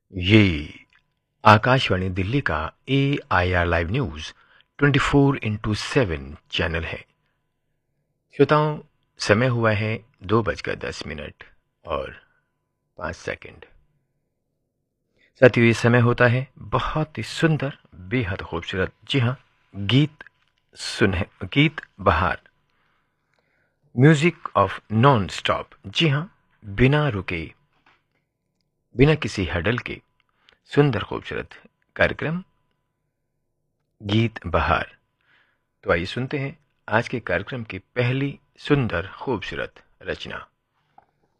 ये आकाशवाणी दिल्ली का AIR live news 24/7 channel है। श्रोताओं, समय हुआ है 2:10 और 5 सेकंड। साथियों, ये समय होता है बहुत ही सुंदर, बेहद खूबसूरत, जी हाँ, गीत बहार, म्यूजिक ऑफ नॉन स्टॉप। जी हाँ, बिना रुके, बिना किसी हडल के सुंदर खूबसूरत कार्यक्रम गीत बहार। तो आइए सुनते हैं आज के कार्यक्रम की पहली सुंदर खूबसूरत रचना।